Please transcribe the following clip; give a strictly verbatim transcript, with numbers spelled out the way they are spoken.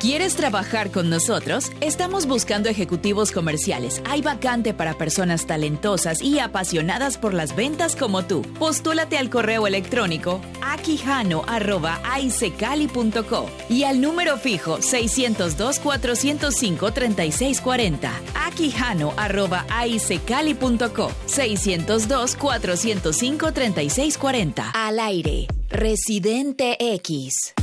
¿Quieres trabajar con nosotros? Estamos buscando ejecutivos comerciales. Hay vacante para personas talentosas y apasionadas por las ventas como tú. Postúlate al correo electrónico aquijano arroba aicecali punto co y al número fijo seiscientos dos, cuatrocientos cinco, treinta y seis cuarenta. aquijano arroba aicecali punto co seiscientos dos, cuatrocientos cinco, treinta y seis cuarenta. Al aire. Residente X.